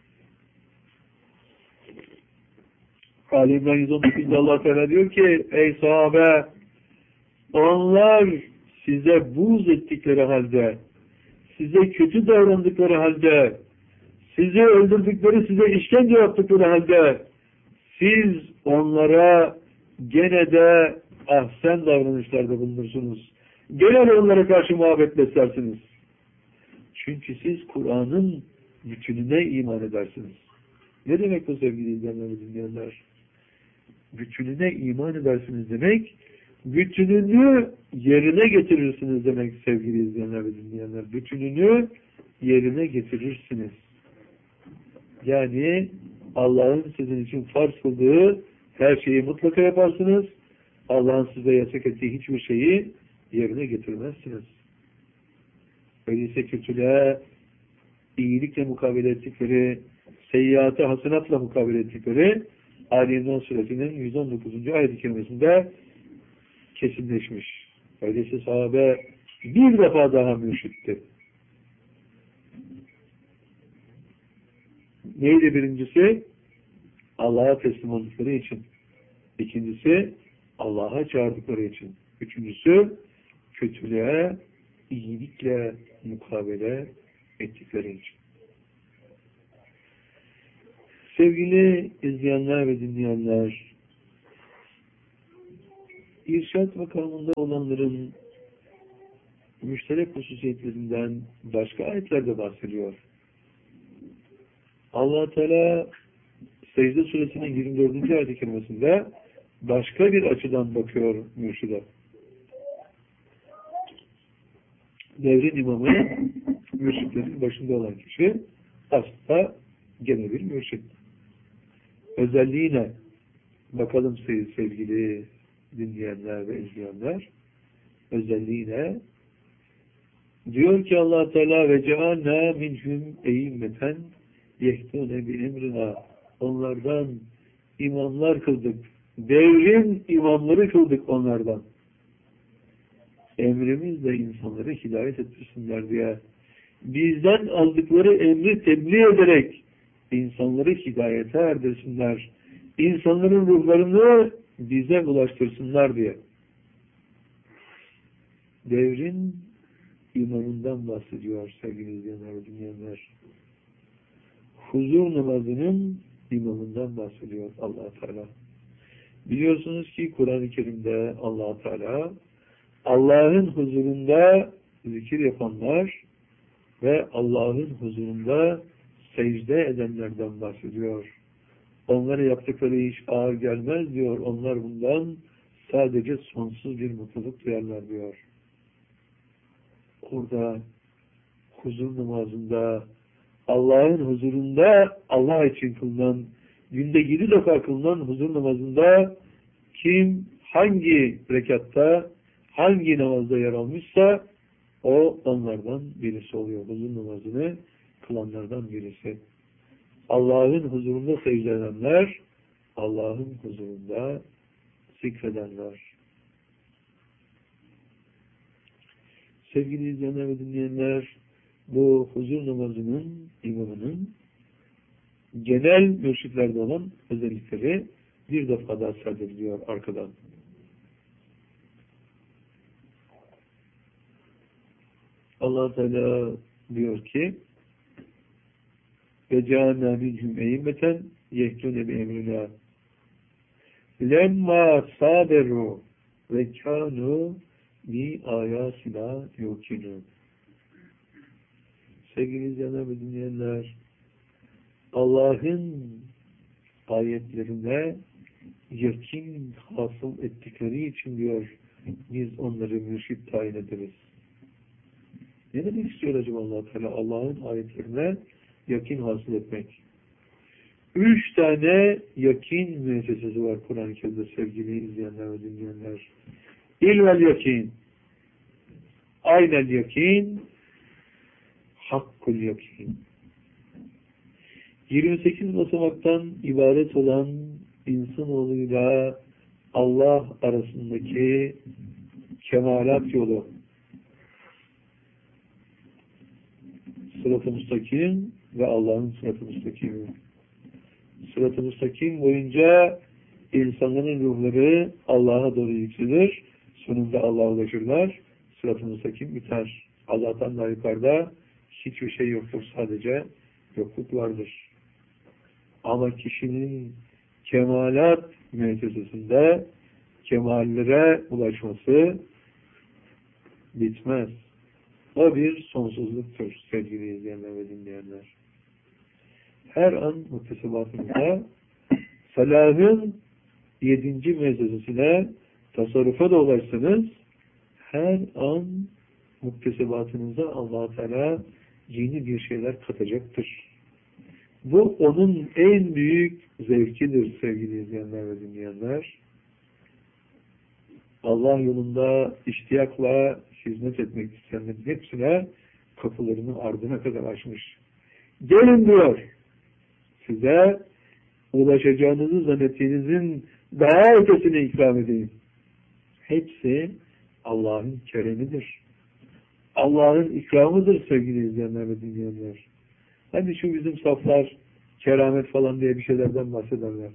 Ali İmran 119'da Allah Teala diyor ki ey sahabe, onlar size buğz ettikleri halde, size kötü davrandıkları halde, sizi öldürdükleri, size işkence yaptıkları halde siz onlara gene de ahsen davranışlarda bulunursunuz. Gene onlara karşı muhabbet beslersiniz. Çünkü siz Kur'an'ın bütününe iman edersiniz. Ne demek bu sevgili izleyenler ve dinleyenler? Bütününe iman edersiniz demek, bütününü yerine getirirsiniz demek sevgili izleyenler ve dinleyenler. Bütününü yerine getirirsiniz. Yani Allah'ın sizin için farz kıldığı her şeyi mutlaka yaparsınız. Allah'ın size yasak ettiği hiçbir şeyi yerine getirmezsiniz. Öyleyse kötülüğe iyilikle mukabele ettikleri, seyyiate hasenatla mukabele ettikleri Ali İmran Suresinin 119. ayet-i kerimesinde kesinleşmiş. Öyleyse sahabe bir defa daha mürşitti. Neydi birincisi? Allah'a teslim oldukları için. İkincisi Allah'a çağırdıkları için. Üçüncüsü kötülüğe iyilikle mukabele ettikleri için. Sevgili izleyenler ve dinleyenler, irşad makamında olanların müşterek hususiyetlerinden başka ayetlerde bahsediyor. Allah Teala Secde Suresinin 24. ayet-i kerimesinde başka bir açıdan bakıyor mürşide. Devrin imamı, mürşitlerin başında olan kişi aslında gene bir mürşit. Özelliğine bakalım sevgili dinleyenler ve izleyenler. Özelliğine diyor ki Allah Teala ve cealna minhum e'immeten yehtune bi emrina, onlardan imamlar kıldık. Devrin imamları kıldık onlardan. Emrimizle insanları hidayet ettirsinler diye. Bizden aldıkları emri tebliğ ederek insanları hidayete erdirsinler. İnsanların ruhlarını bize ulaştırsınlar diye. Devrin imamından bahsediyor sevgili izleyenler ve dinleyenler. Huzur namazının imamından bahsediyor Allah Teala. Biliyorsunuz ki Kur'an-ı Kerim'de Allah Teala Allah'ın huzurunda zikir yapanlar ve Allah'ın huzurunda secde edenlerden bahsediyor. Onlara yaptıkları iş ağır gelmez diyor. Onlar bundan sadece sonsuz bir mutluluk duyarlar diyor. Orada huzur namazında Allah'ın huzurunda Allah için kılınan, günde 7 defa kılınan huzur namazında kim hangi rekatta, hangi namazda yer almışsa o onlardan birisi oluyor. Huzur namazını kılanlardan birisi. Allah'ın huzurunda secde edenler, Allah'ın huzurunda zikredenler. Sevgili izleyenler ve dinleyenler, bu huzur namazının imamının genel mürşitlerde olan özellikleri bir defa daha serdediliyor arkadan. Allah Teala diyor ki ve cealna minhum e'immeten yehdune bi emrina lemma saberu ve kanu bi ayatina yuqinun. Sevgili izleyenler ve dinleyenler, Allah'ın ayetlerine yakin hasıl ettikleri için diyor, biz onları mürşit tayin ederiz. Ne demek istiyor acaba Allah Teala? Allah'ın ayetlerine yakin hasıl etmek. 3 tane yakin müessesesi var Kur'an-ı Kerim'de sevgili izleyenler ve dinleyenler. İlvel yakin, aynel yakin, hakkul yakin. 28 basamaktan ibaret olan insanoğluyla Allah arasındaki kemalat yolu. Sırat-ı müstakim ve Allah'ın sırat-ı müstakimi. Sırat-ı müstakim boyunca insanların ruhları Allah'a doğru yükselir. Sonunda Allah'a ulaşırlar. Sırat-ı müstakim biter. Allah'tan daha yukarıda hiçbir şey yoktur. Sadece yokluk vardır. Ama kişinin kemalat müessesesinde kemallere ulaşması bitmez. O bir sonsuzluktur sevgili izleyenler ve dinleyenler. Her an muktesebatımızda salahın 7. müessesesine tasarrufa da ulaşsanız her an muktesebatınıza Allah-u Teala yeni bir şeyler katacaktır. Bu onun en büyük zevkidir sevgili izleyenler ve dinleyenler. Allah yolunda iştiyakla hizmet etmek isteyenlerin hepsine kapılarını ardına kadar açmış. Gelin diyor. Size ulaşacağınızı zannettiğinizin daha ötesini ikram edeyim. Hepsi Allah'ın keremidir. Allah'ın ikramıdır sevgili izleyenler ve dinleyenler. Hani şu bizim saflar keramet falan diye bir şeylerden bahsederler.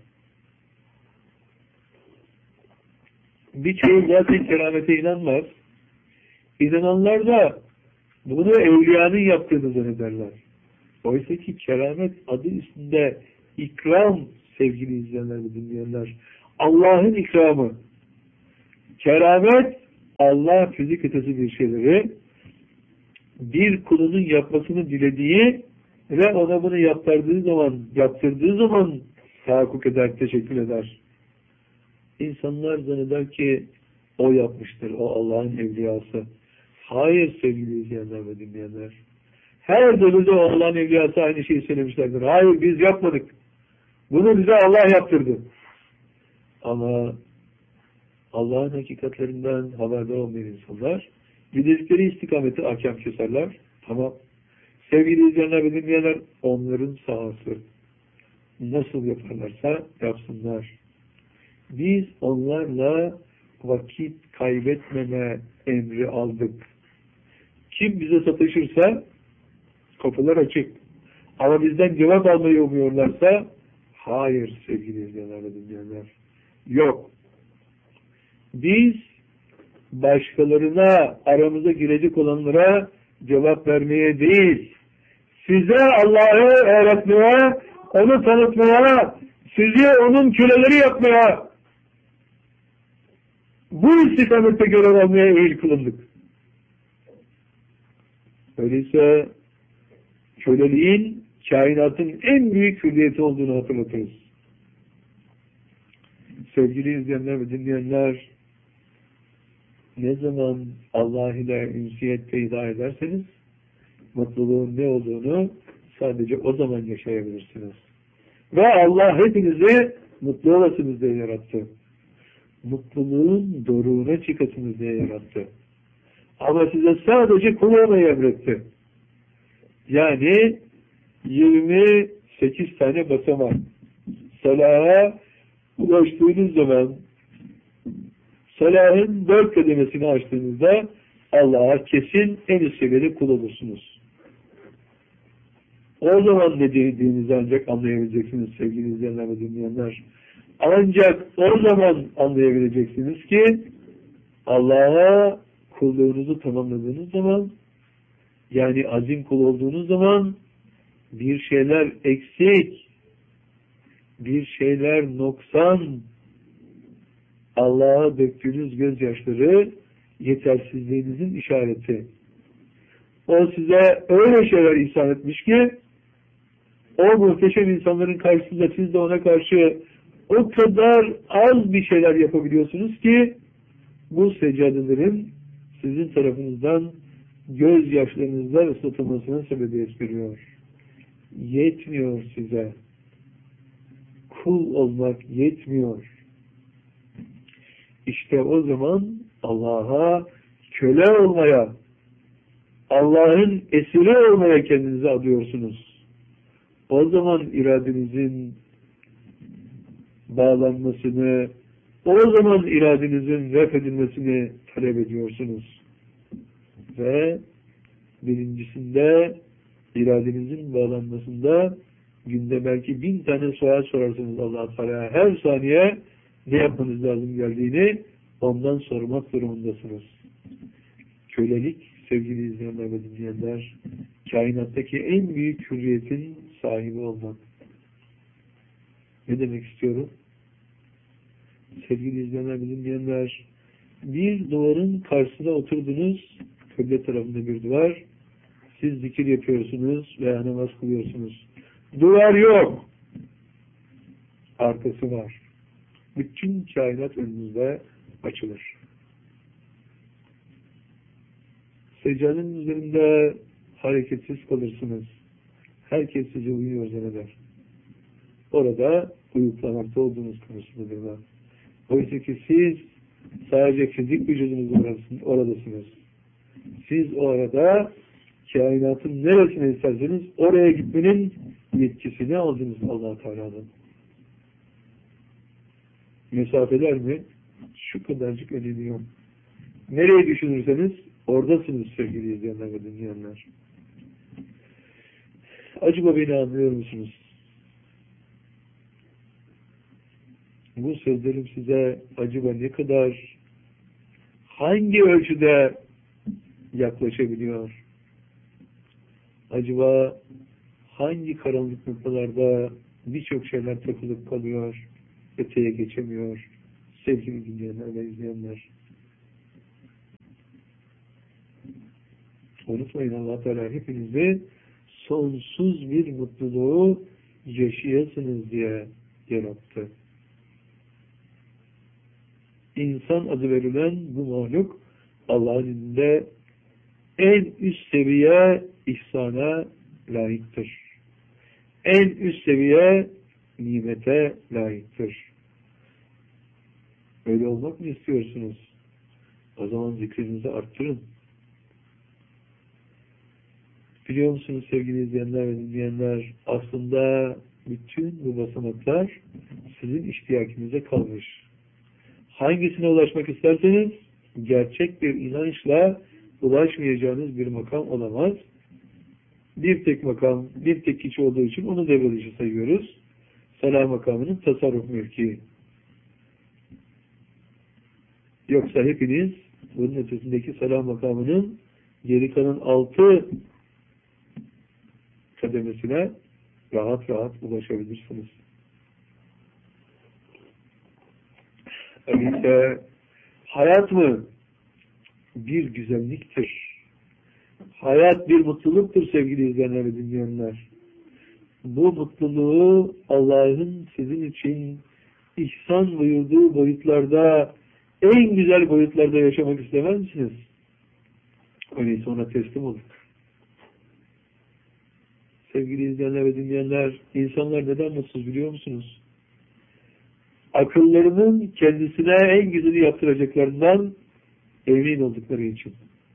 Birçoğu zaten keramete inanmaz. İnananlar da bunu evliyanın yaptığını zannederler. Oysa ki keramet adı üstünde ikram sevgili izleyenler ve dinleyenler. Allah'ın ikramı. Keramet, Allah fizik ötesi bir şeyleri bir kulunun yapmasını dilediği ve ona bunu yaptırdığı zaman tahakkuk eder, teşekkür eder. İnsanlar zanneder ki o yapmıştır, o Allah'ın evliyası. Hayır sevgili izleyenler ve dinleyenler. Her devirde o Allah'ın evliyası aynı şeyi söylemişlerdir. Hayır biz yapmadık. Bunu bize Allah yaptırdı. Ama Allah'ın hakikatlerinden haberdar olmayan insanlar bildikleri istikameti ahkam keserler. Tamam. Sevgili izleyenler ve dinleyenler, onların sahası. Nasıl yaparlarsa yapsınlar. Biz onlarla vakit kaybetmeme emri aldık. Kim bize sataşırsa kapılar açık. Ama bizden cevap almayı umuyorlarsa hayır sevgili izleyenler ve dinleyenler. Yok. Biz başkalarına, aramıza girecek olanlara cevap vermeye değil, size Allah'ı öğretmeye, onu tanıtmaya, sizi onun köleleri yapmaya, bu istikamette görev almaya eğil kılındık. Öyleyse köleliğin kainatın en büyük hürriyeti olduğunu hatırlatırız. Sevgili izleyenler ve dinleyenler, ne zaman Allah ile ünsiyet peyda ederseniz mutluluğun ne olduğunu sadece o zaman yaşayabilirsiniz. Ve Allah hepinizi mutlu olasınız diye yarattı. Mutluluğun doruğuna çıkasınız diye yarattı. Ama size sadece kul olmayı emretti. Yani 28 tane basamak. Salaha ulaştığınız zaman, salahın 4 kademesini açtığınızda Allah'a kesin en üst seviyede kul olursunuz. O zaman ne dediğinizi ancak anlayabileceksiniz sevgili izleyenler ve dinleyenler. Ancak o zaman anlayabileceksiniz ki Allah'a kulluğunuzu tamamladığınız zaman, yani azim kul olduğunuz zaman bir şeyler eksik, bir şeyler noksan, Allah'a döktüğünüz gözyaşları yetersizliğinizin işareti. O size öyle şeyler ihsan etmiş ki o muhteşem insanların karşısında siz de ona karşı o kadar az bir şeyler yapabiliyorsunuz ki bu seccadelerin sizin tarafınızdan gözyaşlarınızla ıslatılmasına sebebiyet veriyor. Yetmiyor size. Kul olmak yetmiyor. İşte o zaman Allah'a köle olmaya, Allah'ın esiri olmaya kendinizi adıyorsunuz. O zaman iradenizin bağlanmasını, o zaman iradenizin refedilmesini talep ediyorsunuz. Ve birincisinde iradenizin bağlanmasında günde belki 1000 tane sual sorarsınız Allah-u Teala'ya. Her saniye ne yapmanız lazım geldiğini ondan sormak durumundasınız. Kölelik sevgili izleyenler ve dinleyenler, kainattaki en büyük hürriyetin sahibi olmak. Ne demek istiyorum? Sevgili izleyenler ve dinleyenler, bir duvarın karşısına oturdunuz, kıble tarafında bir duvar, siz zikir yapıyorsunuz veya namaz kılıyorsunuz. Duvar yok. Arkası var. Bütün kainat önünüzde açılır. Seccadenin üzerinde hareketsiz kalırsınız. Herkes sizi uyuyor zanneder. Orada uyuklamakta olduğunuz konusundadırlar. Oysa ki siz sadece fizik vücudunuz oradasınız. Siz o arada kainatın neresine isterseniz oraya gitmenin yetkisini aldınız Allah-u Teala'dan. Mesafeler mi? Şu kadarcık önemi yok. Nereye düşünürseniz oradasınız sevgili izleyenler ve dinleyenler. Acaba beni anlıyor musunuz? Bu sözlerim size acaba ne kadar, hangi ölçüde yaklaşabiliyor? Acaba hangi karanlık noktalarda birçok şeyler takılıp kalıyor, öteye geçemiyor. Sevgili dinleyenler ve izleyenler, unutmayın, Allah Teala hepinizi sonsuz bir mutluluğu yaşayasınız diye yarattı. İnsan adı verilen bu mahluk Allah'ın indinde en üst seviye ihsana layıktır. En üst seviye nimete layıktır. Öyle olmak mı istiyorsunuz? O zaman zikrinizi arttırın. Biliyor musunuz sevgili izleyenler ve dinleyenler, aslında bütün bu basamaklar sizin iştiyakinize kalmış. Hangisine ulaşmak isterseniz gerçek bir inançla ulaşmayacağınız bir makam olamaz. Bir tek makam, bir tek kişi olduğu için onu devre dışı sayıyoruz. Salah makamının tasarruf mülki. Yoksa hepiniz bunun ötesindeki salah makamının geri kalan 6 kademesine rahat rahat ulaşabilirsiniz. Öyleyse hayat mı? Bir güzelliktir. Hayat bir mutluluktur sevgili izleyenler ve dinleyenler. Bu mutluluğu Allah'ın sizin için ihsan buyurduğu boyutlarda, en güzel boyutlarda yaşamak istemez misiniz? Öyleyse ona teslim olun. Sevgili izleyenler ve dinleyenler, insanlar neden mutsuz biliyor musunuz? Akıllarının kendisine en güzeli yaptıracaklarından emin oldukları için.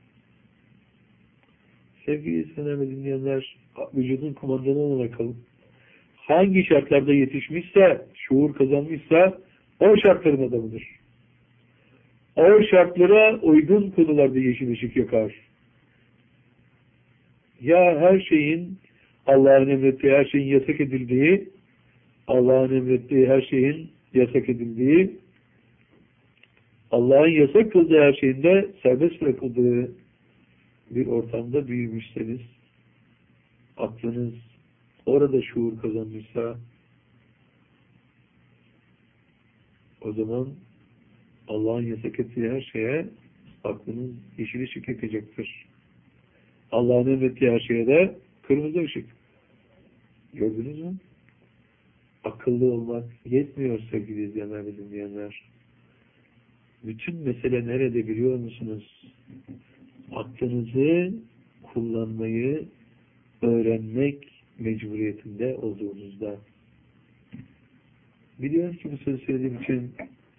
Sevgili izleyenler ve dinleyenler, vücudun kumandanı olarak kalın. Hangi şartlarda yetişmişse, şuur kazanmışsa, o şartların adamıdır. O şartlara uygun konularda yeşil ışık yakar. Ya her şeyin, Allah'ın emrettiği her şeyin yasak edildiği, Allah'ın emrettiği her şeyin yasak edildiği, Allah'ın yasak kıldığı her şeyin de serbest bırakıldığı bir ortamda büyümüşseniz, aklınız orada şuur kazanmışsa, o zaman Allah'ın yasak ettiği her şeye aklınız yeşil ışık yakacaktır. Allah'ın emrettiği her şeye de kırmızı ışık. Gördünüz mü? Akıllı olmak yetmiyor sevgili izleyenler ve dinleyenler. Bütün mesele nerede biliyor musunuz? Aklınızı kullanmayı öğrenmek mecburiyetinde olduğunuzda. Biliyorum ki bu sözü söylediğim için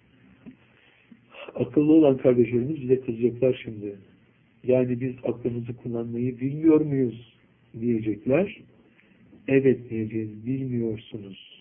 akıllı olan kardeşlerimiz bize kızacaklar şimdi. Yani biz aklımızı kullanmayı bilmiyor muyuz diyecekler. Evet diyeceğiz, bilmiyorsunuz.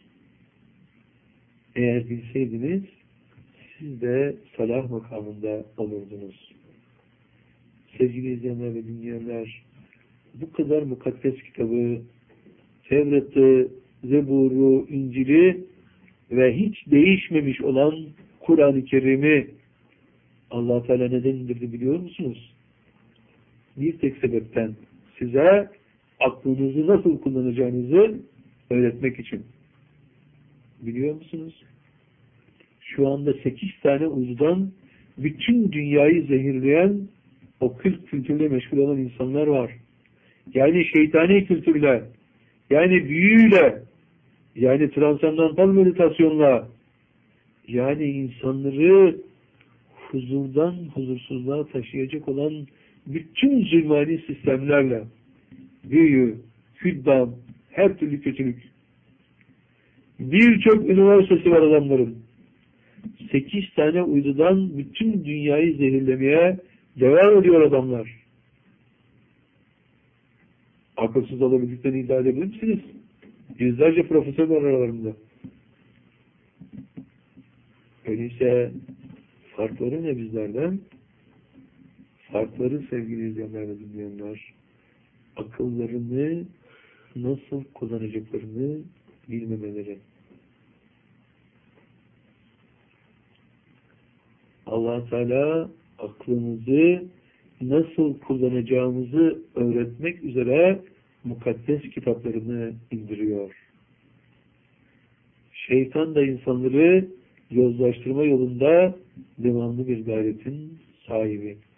Eğer bilseydiniz siz de salah makamında olurdunuz. Sevgili izleyenler ve dinleyenler, bu kadar mukaddes kitabı, Tevrat'ı, Zebur'u, İncil'i ve hiç değişmemiş olan Kur'an-ı Kerim'i Allah Teala neden indirdi biliyor musunuz? Bir tek sebepten, size aklınızı nasıl kullanacağınızı öğretmek için. Biliyor musunuz? Şu anda 8 tane uydudan bütün dünyayı zehirleyen okült kültürle meşgul olan insanlar var. Yani şeytani kültürle, yani büyüyle, yani transandantal meditasyonla, yani insanları huzurdan huzursuzluğa taşıyacak olan bütün zulmani sistemlerle, büyü, hüddam, her türlü kötülük. Birçok üniversitesi var adamların. 8 tane uydudan bütün dünyayı zehirlemeye devam ediyor adamlar. Akılsız olabildiklerini iddia edebilir misiniz? Yüzlerce profesör var aralarında. Öyleyse farkları ne bizlerden? Farkları sevgili izleyenler ve dinleyenler, akıllarını nasıl kullanacaklarını bilmemeleri. Allah Teala aklımızı nasıl kullanacağımızı öğretmek üzere mukaddes kitaplarını indiriyor. Şeytan da insanları yozlaştırma yolunda devamlı bir gayretin sahibi.